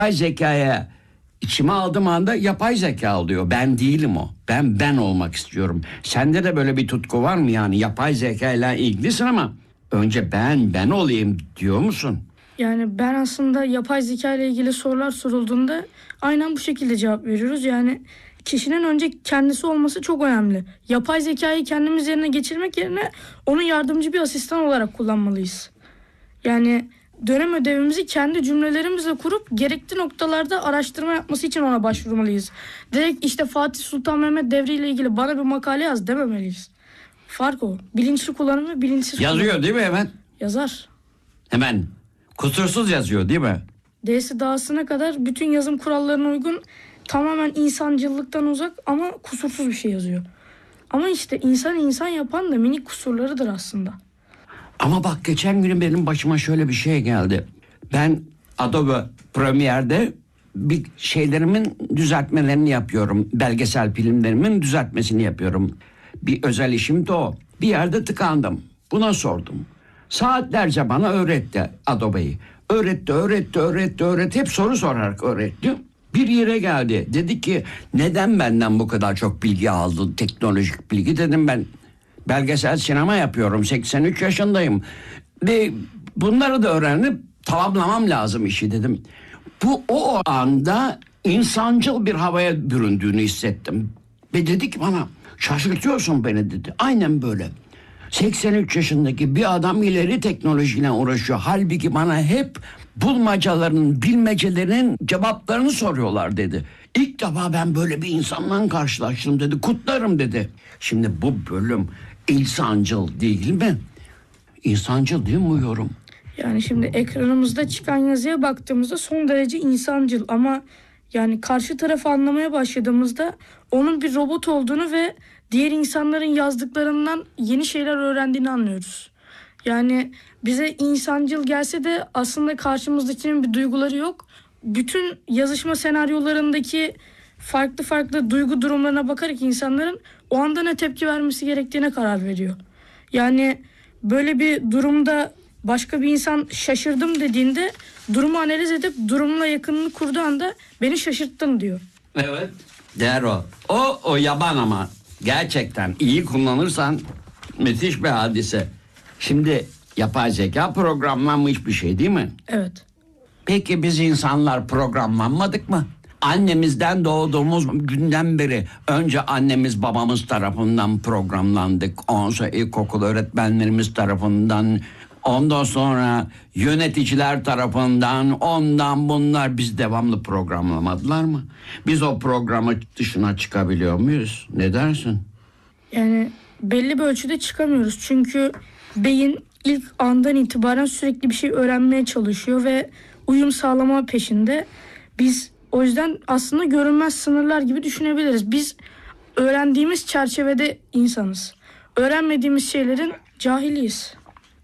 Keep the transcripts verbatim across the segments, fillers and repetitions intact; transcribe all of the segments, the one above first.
zekaya içime aldığım anda yapay zeka oluyor. Ben değilim o. Ben ben olmak istiyorum. Sende de böyle bir tutku var mı yani? Yapay zeka ile ilgilisin ama önce ben ben olayım diyor musun? Yani ben aslında yapay zeka ile ilgili sorular sorulduğunda aynen bu şekilde cevap veriyoruz. Yani kişinin önce kendisi olması çok önemli. Yapay zekayı kendimiz yerine geçirmek yerine onun yardımcı bir asistan olarak kullanmalıyız. Yani dönem ödevimizi kendi cümlelerimizle kurup gerekli noktalarda araştırma yapması için ona başvurmalıyız. Direkt işte Fatih Sultan Mehmet devriyle ilgili bana bir makale yaz dememeliyiz. Fark o. Bilinçli kullanım ve bilinçsiz Yazıyor kullanım. değil mi hemen? Yazar. Hemen. Kusursuz yazıyor değil mi? D'si dağısına kadar bütün yazım kurallarına uygun, tamamen insancıllıktan uzak ama kusursuz bir şey yazıyor. Ama işte insan insan yapan da minik kusurlarıdır aslında. Ama bak geçen gün benim başıma şöyle bir şey geldi. Ben Adobe Premiere'de bir şeylerimin düzeltmelerini yapıyorum. Belgesel filmlerimin düzeltmesini yapıyorum. Bir özel işim de o. Bir yerde tıkandım. Buna sordum. Saatlerce bana öğretti Adobe'yi. Öğretti, öğretti, öğretti, öğretti. Hep soru sorarak öğretti. Bir yere geldi. Dedi ki neden benden bu kadar çok bilgi aldın? Teknolojik bilgi dedim ben. Belgesel sinema yapıyorum. seksen üç yaşındayım. Ve bunları da öğrenip tamamlamam lazım işi dedim. Bu o anda insancıl bir havaya büründüğünü hissettim. Ve dedi ki bana şaşırtıyorsun beni dedi. Aynen böyle. seksen üç yaşındaki bir adam ileri teknolojiyle uğraşıyor. Halbuki bana hep bulmacaların, bilmecelerin cevaplarını soruyorlar dedi. İlk defa ben böyle bir insanla karşılaştım dedi. Kutlarım dedi. Şimdi bu bölüm insancıl değil mi? İnsancıl değil mi bu yorum? Yani şimdi ekranımızda çıkan yazıya baktığımızda son derece insancıl ama yani karşı tarafı anlamaya başladığımızda onun bir robot olduğunu ve diğer insanların yazdıklarından yeni şeyler öğrendiğini anlıyoruz. Yani bize insancıl gelse de aslında karşımızdakinin bir duyguları yok. Bütün yazışma senaryolarındaki farklı farklı duygu durumlarına bakarak insanların o anda ne tepki vermesi gerektiğine karar veriyor. Yani böyle bir durumda başka bir insan şaşırdım dediğinde durumu analiz edip durumla yakınını kurduğu anda beni şaşırttın diyor. Evet. Der o. O, o yaban ama gerçekten iyi kullanırsan müthiş bir hadise. Şimdi yapay zeka programlanmış bir şey değil mi? Evet. Peki biz insanlar programlanmadık mı? Annemizden doğduğumuz günden beri önce annemiz babamız tarafından programlandık. Ondan sonra ilkokul öğretmenlerimiz tarafından, ondan sonra yöneticiler tarafından, ondan bunlar biz devamlı programlamadılar mı? Biz o programı dışına çıkabiliyor muyuz? Ne dersin? Yani belli bir ölçüde çıkamıyoruz. Çünkü beyin ilk andan itibaren sürekli bir şey öğrenmeye çalışıyor ve uyum sağlama peşinde. Biz o yüzden aslında görünmez sınırlar gibi düşünebiliriz. Biz öğrendiğimiz çerçevede insanız. Öğrenmediğimiz şeylerin cahiliyiz.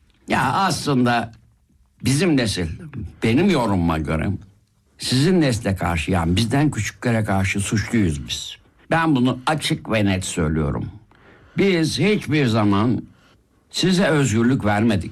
Ya aslında bizim nesil, benim yorumuma göre sizin nesle karşı, yani bizden küçüklere karşı suçluyuz biz. Ben bunu açık ve net söylüyorum. Biz hiçbir zaman size özgürlük vermedik.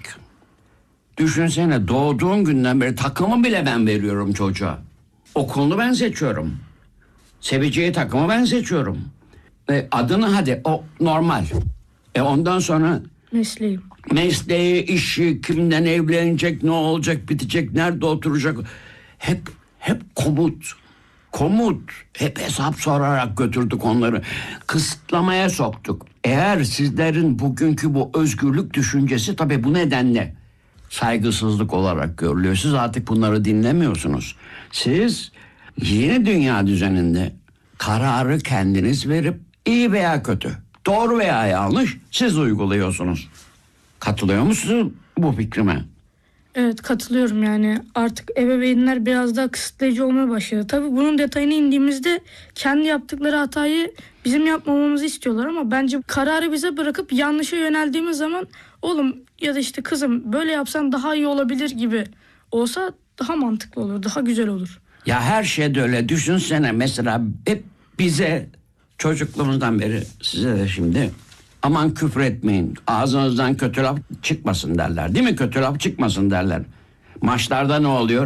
Düşünsene, doğduğun günden beri takımı bile ben veriyorum çocuğa. Okulunu ben seçiyorum. Seveceği takımı ben seçiyorum. E, adını hadi o normal. E ondan sonra Mesleğim. mesleği, işi, kimden evlenecek, ne olacak, bitecek, nerede oturacak. Hep hep komut. Komut. Hep hesap sorarak götürdük onları. Kısıtlamaya soktuk. Eğer sizlerin bugünkü bu özgürlük düşüncesi tabii bu nedenle saygısızlık olarak görülüyor. Siz artık bunları dinlemiyorsunuz. Siz yeni dünya düzeninde kararı kendiniz verip iyi veya kötü, doğru veya yanlış siz uyguluyorsunuz. Katılıyor musunuz bu fikrime? Evet, katılıyorum. Yani artık ebeveynler biraz daha kısıtlayıcı olmaya başladı. Tabii bunun detayına indiğimizde kendi yaptıkları hatayı bizim yapmamamızı istiyorlar ama bence kararı bize bırakıp yanlışa yöneldiğimiz zaman oğlum ya da işte kızım böyle yapsan daha iyi olabilir gibi olsa daha mantıklı olur, daha güzel olur. Ya her şeyde öyle. Düşünsene mesela hep bize çocukluğumuzdan beri, size de şimdi, aman küfür etmeyin, ağzınızdan kötü laf çıkmasın derler. Değil mi? Kötü laf çıkmasın derler. Maçlarda ne oluyor?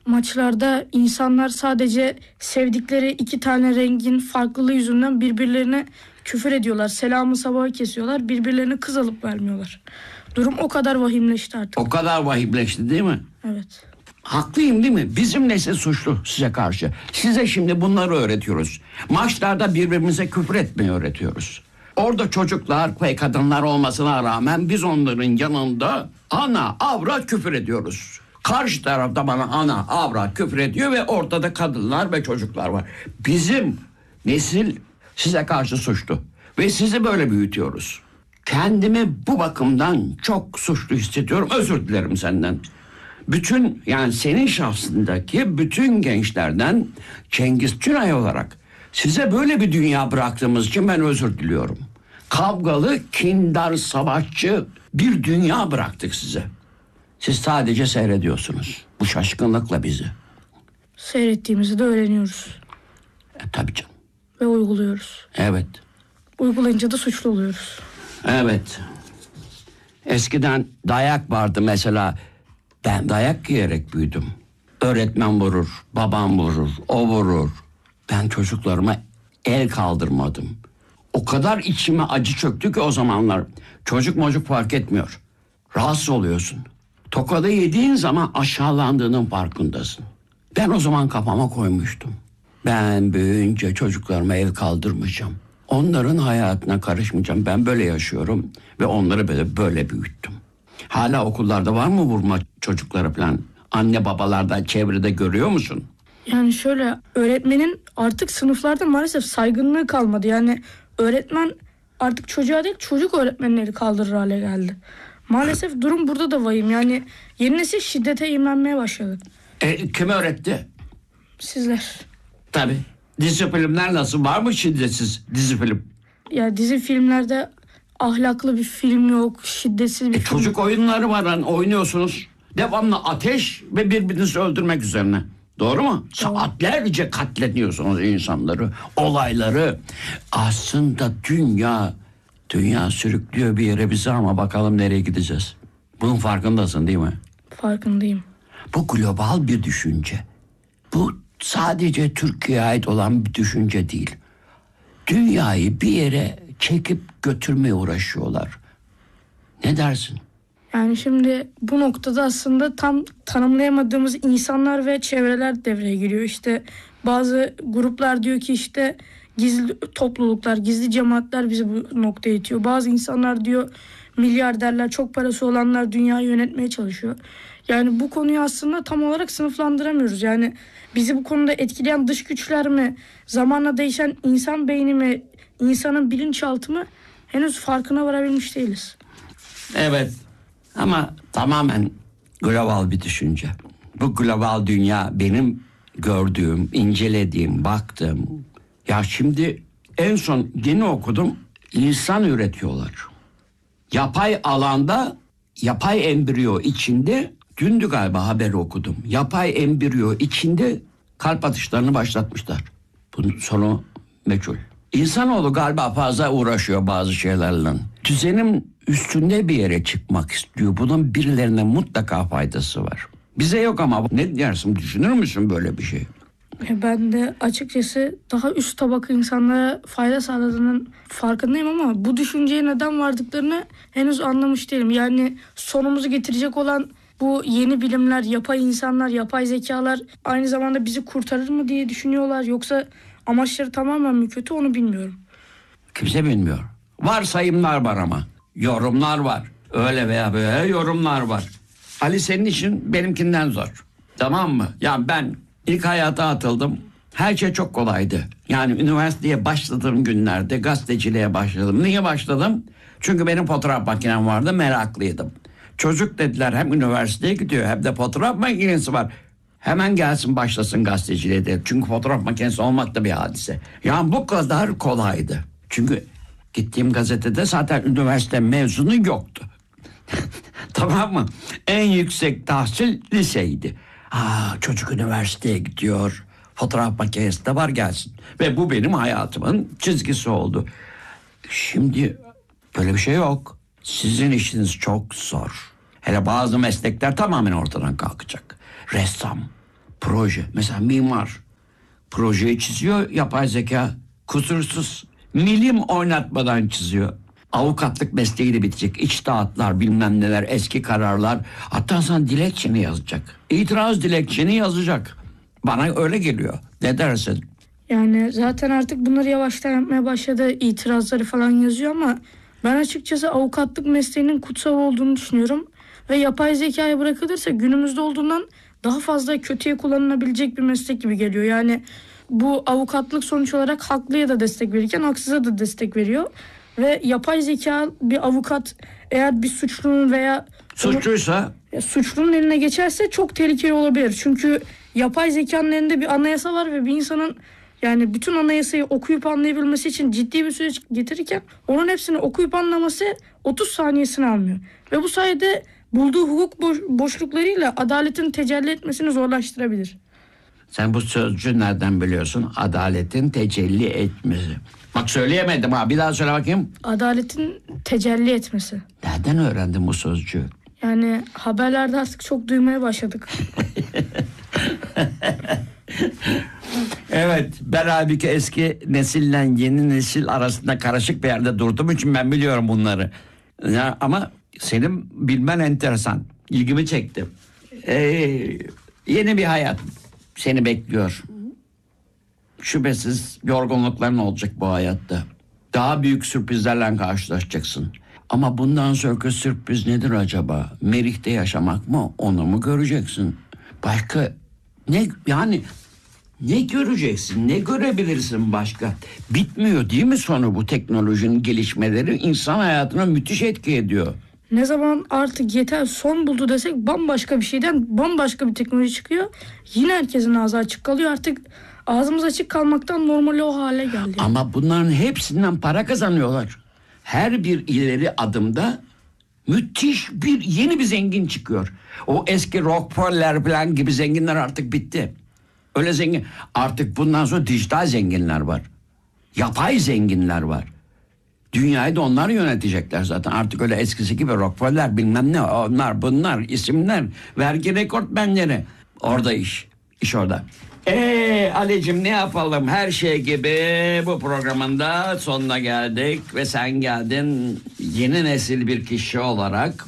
maçlarda insanlar sadece sevdikleri iki tane rengin farklılığı yüzünden birbirlerine küfür ediyorlar. Selamı sabahı kesiyorlar. Birbirlerine kız alıp vermiyorlar. Durum o kadar vahimleşti artık. O kadar vahimleşti değil mi? Evet. Haklıyım değil mi? Bizim nesil suçlu size karşı. Size şimdi bunları öğretiyoruz. Maçlarda birbirimize küfür etmeyi öğretiyoruz. Orada çocuklar ve kadınlar olmasına rağmen biz onların yanında ana avrat küfür ediyoruz. Karşı tarafta bana ana avrat küfür ediyor ve ortada kadınlar ve çocuklar var. Bizim nesil size karşı suçlu ve sizi böyle büyütüyoruz. Kendimi bu bakımdan çok suçlu hissediyorum. Özür dilerim senden. Bütün yani senin şahsındaki bütün gençlerden Cengiz Tünay olarak size böyle bir dünya bıraktığımız için ben özür diliyorum. Kavgalı, kindar, savaşçı bir dünya bıraktık size. Siz sadece seyrediyorsunuz. Bu şaşkınlıkla bizi. Seyrettiğimizi de öğreniyoruz. E, tabii canım. Ve uyguluyoruz. Evet. Uygulayınca da suçlu oluyoruz. Evet. Eskiden dayak vardı mesela. Ben dayak yiyerek büyüdüm. Öğretmen vurur, babam vurur, o vurur. Ben çocuklarıma el kaldırmadım. O kadar içime acı çöktü ki o zamanlar. Çocuk mocuk fark etmiyor. Rahatsız oluyorsun. Tokadı yediğin zaman aşağılandığının farkındasın. Ben o zaman kafama koymuştum. Ben büyüyünce çocuklarıma el kaldırmayacağım. Onların hayatına karışmayacağım. Ben böyle yaşıyorum ve onları böyle böyle büyüttüm. Hala okullarda var mı vurma çocuklara falan? Anne babalardan çevrede görüyor musun? Yani şöyle, öğretmenin artık sınıflarda maalesef saygınlığı kalmadı. Yani öğretmen artık çocuğa değil, çocuk öğretmenleri kaldırır hale geldi. Maalesef durum burada da vahim. Yani yeni nesil şiddete eğimlenmeye başladı. E, kim öğretti? Sizler. Tabii. Dizi filmler nasıl? Var mı şiddetsiz dizi film? Ya dizi filmlerde ahlaklı bir film yok, şiddetsiz bir E, film. çocuk oyunları var hani oynuyorsunuz. Devamlı ateş ve birbirinizi öldürmek üzerine. Doğru mu? Saatlerce katlediyorsunuz insanları, olayları. Aslında dünya, dünya sürüklüyor bir yere bizi ama bakalım nereye gideceğiz. Bunun farkındasın değil mi? Farkındayım. Bu global bir düşünce. Bu sadece Türkiye'ye ait olan bir düşünce değil. Dünyayı bir yere çekip götürmeye uğraşıyorlar. Ne dersin? Yani şimdi bu noktada aslında tam tanımlayamadığımız insanlar ve çevreler devreye giriyor. İşte bazı gruplar diyor ki işte gizli topluluklar, gizli cemaatler bizi bu noktaya itiyor. Bazı insanlar diyor milyarderler, çok parası olanlar dünyayı yönetmeye çalışıyor. Yani bu konuyu aslında tam olarak sınıflandıramıyoruz. Yani bizi bu konuda etkileyen dış güçler mi, zamanla değişen insan beyni mi, insanın bilinçaltı mı henüz farkına varabilmiş değiliz. Evet. Ama tamamen global bir düşünce. Bu global dünya benim gördüğüm, incelediğim, baktığım. Ya şimdi en son yeni okudum. İnsan üretiyorlar. Yapay alanda, yapay embriyo içinde, dündü galiba haberi okudum. Yapay embriyo içinde kalp atışlarını başlatmışlar. Bunun sonu meçhul. İnsanoğlu galiba fazla uğraşıyor bazı şeylerle. Düzenin üstünde bir yere çıkmak istiyor. Bunun birilerine mutlaka faydası var. Bize yok ama ne dersin, düşünür müsün böyle bir şey? Ben de açıkçası daha üst tabaka insanlara fayda sağladığının farkındayım ama bu düşünceye neden vardıklarını henüz anlamış değilim. Yani sonumuzu getirecek olan bu yeni bilimler, yapay insanlar, yapay zekalar aynı zamanda bizi kurtarır mı diye düşünüyorlar. Yoksa amaçları tamamen mi kötü, onu bilmiyorum. Kimse bilmiyor. Varsayımlar var ama. Yorumlar var. Öyle veya böyle yorumlar var. Ali senin için benimkinden zor. Tamam mı? Ya ben ilk hayata atıldım. Her şey çok kolaydı. Yani üniversiteye başladığım günlerde gazeteciliğe başladım. Niye başladım? Çünkü benim fotoğraf makinem vardı, meraklıydım. Çocuk dediler hem üniversiteye gidiyor hem de fotoğraf makinesi var. Hemen gelsin başlasın gazeteciliğe de. Çünkü fotoğraf makinesi olmak da bir hadise. Yani bu kadar kolaydı. Çünkü gittiğim gazetede zaten üniversite mezunu yoktu. Tamam mı? En yüksek tahsil liseydi. Aa, çocuk üniversiteye gidiyor. Fotoğraf makinesi de var, gelsin. Ve bu benim hayatımın çizgisi oldu. Şimdi böyle bir şey yok. Sizin işiniz çok zor. Hele bazı meslekler tamamen ortadan kalkacak. Ressam, Proje. Mesela mimar projeyi çiziyor, yapay zeka kusursuz milim oynatmadan çiziyor. Avukatlık mesleği de bitecek. İçtihatlar, bilmem neler, eski kararlar. Hatta sana dilekçeni yazacak. İtiraz dilekçeni yazacak. Bana öyle geliyor. Ne dersin? Yani zaten artık bunları yavaştan yapmaya başladı. İtirazları falan yazıyor ama ben açıkçası avukatlık mesleğinin kutsal olduğunu düşünüyorum. Ve yapay zekaya bırakılırsa günümüzde olduğundan daha fazla kötüye kullanılabilecek bir meslek gibi geliyor. Yani bu avukatlık sonuç olarak haklıya da destek verirken haksıza da destek veriyor. Ve yapay zeka bir avukat eğer bir suçlunun veya Suçluysa Ya, suçlunun eline geçerse çok tehlikeli olabilir. Çünkü yapay zekanın elinde bir anayasa var ve bir insanın yani bütün anayasayı okuyup anlayabilmesi için ciddi bir süreç getirirken onun hepsini okuyup anlaması otuz saniyesini almıyor. Ve bu sayede bulduğu hukuk boş, boşluklarıyla adaletin tecelli etmesini zorlaştırabilir. sen bu sözcüğü nereden biliyorsun? Adaletin tecelli etmesi. Bak söyleyemedim ha. Bir daha söyle bakayım. Adaletin tecelli etmesi. Nereden öğrendin bu sözcüğü? Yani haberlerde artık çok duymaya başladık. Evet, ben halbuki eski nesille yeni nesil arasında karışık bir yerde durduğum için ben biliyorum bunları. Ya, ama senin bilmen enteresan. İlgimi çekti. Ee, yeni bir hayat seni bekliyor. Şüphesiz yorgunlukların olacak bu hayatta. Daha büyük sürprizlerle karşılaşacaksın. Ama bundan sonraki sürpriz nedir acaba? Merih'te yaşamak mı? Onu mu göreceksin? Başka ne yani ne göreceksin? Ne görebilirsin başka? Bitmiyor değil mi sonu bu teknolojinin gelişmeleri? İnsan hayatına müthiş etki ediyor. Ne zaman artık yeter son buldu desek bambaşka bir şeyden bambaşka bir teknoloji çıkıyor. Yine herkesin ağzı açık kalıyor. Artık ağzımız açık kalmaktan normali o hale geldi. Ama bunların hepsinden para kazanıyorlar. Her bir ileri adımda müthiş bir yeni bir zengin çıkıyor. O eski Rockefeller falan gibi zenginler artık bitti. Öyle zengin. Artık bundan sonra dijital zenginler var. Yapay zenginler var. Dünyayı da onlar yönetecekler zaten. Artık öyle eskisi gibi Rockefeller bilmem ne onlar bunlar isimler vergi rekortmenleri. Orada iş. İş orada. Eee Ali'cim ne yapalım her şey gibi bu programın da sonuna geldik ve sen geldin yeni nesil bir kişi olarak.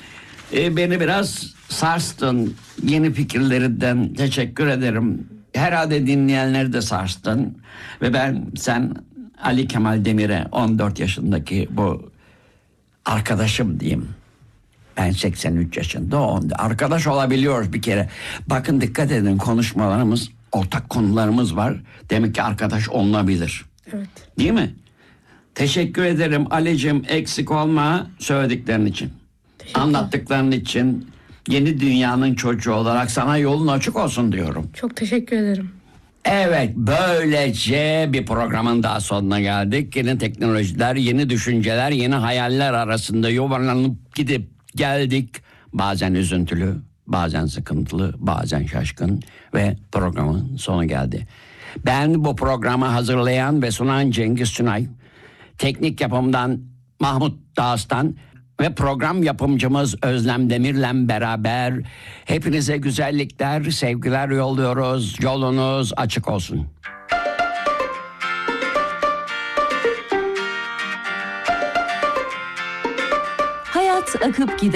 Ee, beni biraz sarstın yeni fikirlerinden teşekkür ederim. Herhalde dinleyenleri de sarstın ve ben sen Ali Kemal Demir'e on dört yaşındaki bu arkadaşım diyeyim. Ben seksen üç yaşında o arkadaş olabiliyoruz bir kere. Bakın dikkat edin konuşmalarımız ortak konularımız var. Demek ki arkadaş olunabilir. Evet. Değil mi? Teşekkür ederim Ali'cim eksik olma söylediklerin için. Anlattıkların için yeni dünyanın çocuğu olarak sana yolun açık olsun diyorum. Çok teşekkür ederim. Evet böylece bir programın daha sonuna geldik. Yeni teknolojiler, yeni düşünceler, yeni hayaller arasında yuvarlanıp gidip geldik. Bazen üzüntülü, bazen sıkıntılı, bazen şaşkın ve programın sonu geldi. Ben bu programı hazırlayan ve sunan Cengiz Sunay, teknik yapımdan Mahmut Dağıstan ve program yapımcımız Özlem Demir'le beraber hepinize güzellikler, sevgiler yolluyoruz. Yolunuz açık olsun. Hayat akıp gider.